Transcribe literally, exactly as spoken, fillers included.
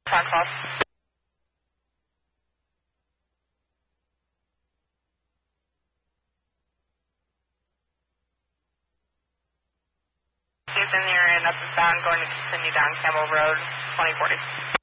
Fox off. He's in there and up and down, going to continue down Campbell Road, twenty forty.